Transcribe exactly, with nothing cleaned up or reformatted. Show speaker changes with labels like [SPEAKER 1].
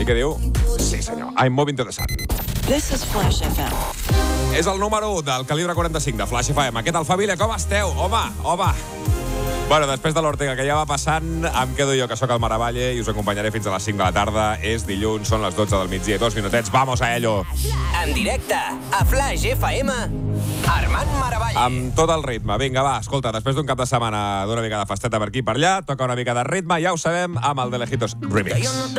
[SPEAKER 1] I què diu? Sí, senyor. I'm moving to the sun.
[SPEAKER 2] This is Flash F M.
[SPEAKER 1] És el número u del calibre quaranta-cinc de Flash F M. Què tal, família? Com esteu? Home, home. Bueno, després de l'Ortega, que ja va passant, em quedo jo, que sóc el Maravalle, i us acompanyaré fins a les cinc de la tarda. És dilluns, són les dotze del migdia i dos minutets. Vamos a ello!
[SPEAKER 3] En directe, a Flash F M, Armand Maravalle.
[SPEAKER 1] Amb tot el ritme. Vinga, va, escolta, després d'un cap de setmana d'una mica de festeta per aquí i per allà, toca una mica de ritme, ja ho sabem, amb el De Lejitos Remix.